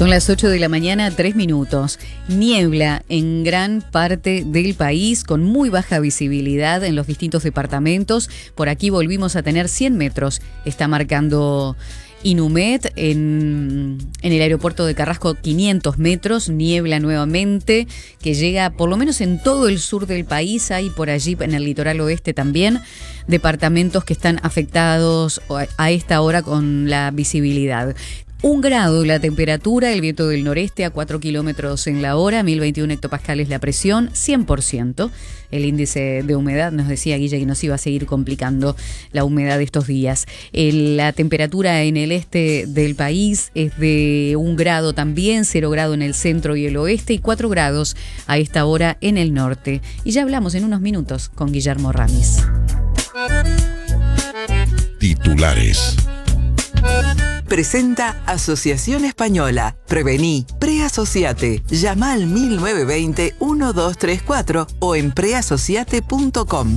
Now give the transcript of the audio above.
Son las 8 de la mañana, 3 minutos. Niebla en gran parte del país, con muy baja visibilidad en los distintos departamentos. Por aquí volvimos a tener 100 metros. Está marcando Inumet en el aeropuerto de Carrasco, 500 metros, niebla nuevamente, que llega por lo menos en todo el sur del país. Hay por allí en el litoral oeste también departamentos que están afectados a esta hora con la visibilidad. 1 grado la temperatura, el viento del noreste a 4 kilómetros en la hora, 1021 hectopascales la presión, 100%. El índice de humedad, nos decía Guille que nos iba a seguir complicando la humedad de estos días. La temperatura en el este del país es de 1 grado también, 0 grado en el centro y el oeste y 4 grados a esta hora en el norte. Y ya hablamos en unos minutos con Guillermo Ramis. Titulares. Presenta Asociación Española. Prevení, preasociate. Llama al 1920-1234 o en preasociate.com.